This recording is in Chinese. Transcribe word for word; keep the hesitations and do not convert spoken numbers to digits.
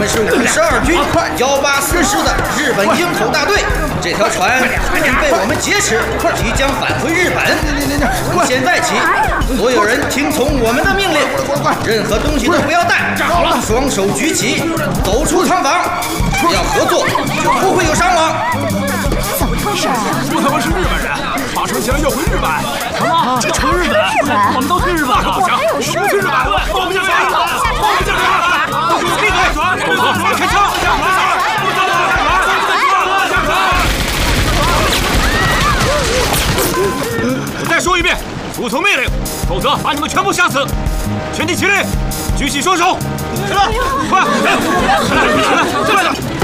们是五十二军幺八四师的日本鹰口大队，这条船已经被我们劫持，即将返回日本。从现在起，所有人听从我们的命令，任何东西都不要带，双手举起，走出仓房。只要合作，就不会有伤亡。 怎么回事啊？ 说他们是日本人，马上前要回日本。 什么？这去日本？ 我们都去日本了。 还有事？ 去日本！我们下船！我们下船！闭嘴！动作！开枪！下船！下船！我再说一遍，服从命令，否则把你们全部杀死！全体起立，举起双手！起来！快！起来！起来！起来！